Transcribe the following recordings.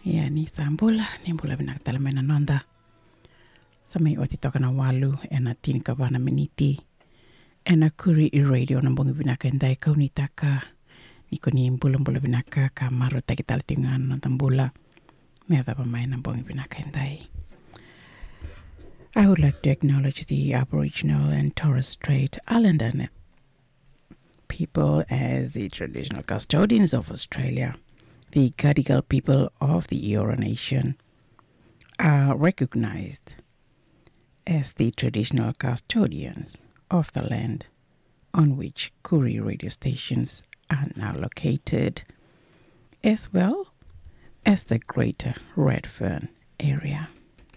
Ia ni sambula ni bula binak talamena nonda. Samai oti toka na walu ena tini kawana miniti. Ena kuri I radio na bongi binaka endai kauni taka. Niko ni bula binaka ka maro taki talatingan na tambula. Mea tapa mai na bongi binaka endai. I would like to acknowledge the Aboriginal and Torres Strait Islander people as the traditional custodians of Australia. The Gadigal people of the Eora Nation are recognized as the traditional custodians of the land on which Koori radio stations are now located, as well as the greater Redfern area.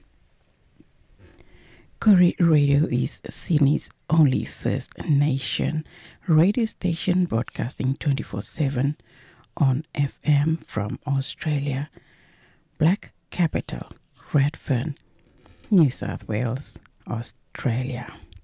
Koori Radio is Sydney's only First Nation radio station broadcasting 24/7 on FM from Australia, Black Capital, Redfern, New South Wales, Australia.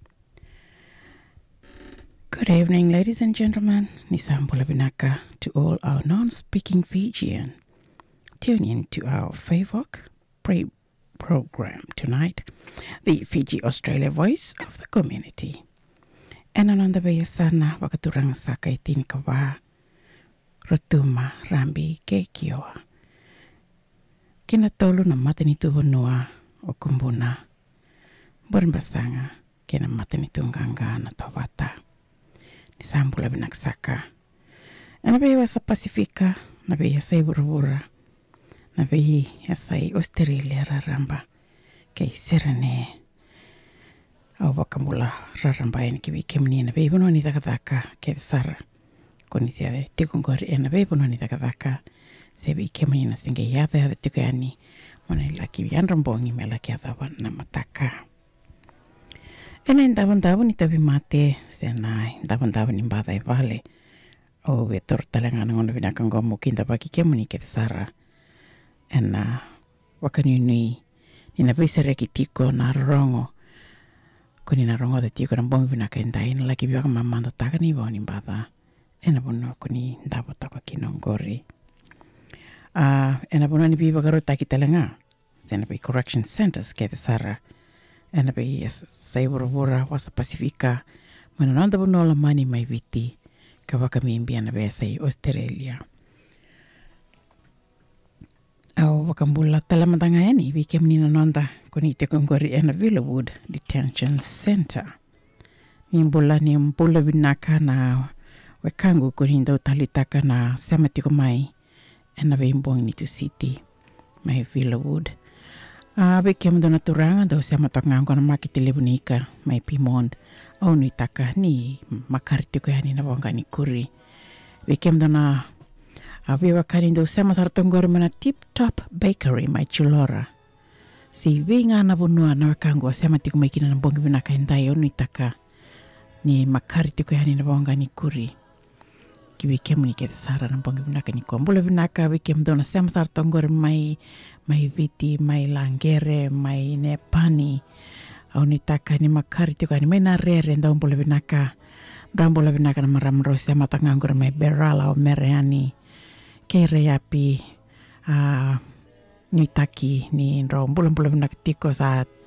Good evening, ladies and gentlemen. Nisambula Binaka to all our non-speaking Fijian. Tune in to our FAVOC program tonight, the Fiji Australia Voice of the Community. And ananda baya sana wakaturang sakay tinkawa Rotuma Rambi Kekioa. Kinatolo na mata nito honua o kumbuna. Bormbasanga kina mata nito nganga na tawata. Nisambula binaksaka. Nabeya sa Pasifika, nabeya sa Iburubura, nabeya sa Australia raramba. Kay serane. Au wakamula raramba yan kiwi kimni nabeya bono ni takataka kay sara. Konisia de tikungori ena be bono ni takataka sebi kimni na singe yada de tikani mona la kiwi anrambongi mela kiada wana mataka. Ena indaban ni tabi mate sena indaban imbada vale o vetor talanga ngono binakang gomo kinda baki kimni kay sara. Ena wakanini ina visere kitiko na rongo kuni na rongo de tiko na bongi binaka indai na laki biwaka mamanda taka ni boni imbada. Ena bono kuni ndabo tako kinongori. Ena bono ni biwa garo taki talanga. Sena bi correction centers kete sara. Ena bi saibura wasa Pasifika. Mana nanda bono la mani mai viti. Kawaka mimbi ana be say Australia. Au wakambula talamatanga yani bike mnina nanda kuni te kongori ena Villawood Detention Center. Nimbula binaka na wekangu kurinda utalitaka na sematiko mai ena veimbong nitu city mai Villawood. Bike mdona turanga do sematangango na makitilibunika mai Pimond au nitaka ni makaritiko yani na bonga ni Koori. Bike mdona Aviwa karindo sama sartongor mana Tip Top Bakery mai Chulora. Si vinga na bunua na wakangu wasema tiku maikina na bongi binaka indai onu itaka ni makari tiku yani na bonga ni Koori. Kiwi kemu ni kete sara na bongi binaka ni kombula binaka wiki mdona sama sartongor mai viti, mai langere, mai nepani. Au nitaka ni makari tiku yani mai na rere nda umbula binaka. Brambola binaka na maramro sama tangangor mai berala o mereani. Kere api nitaki ni ro bulan-bulan nakatiko sa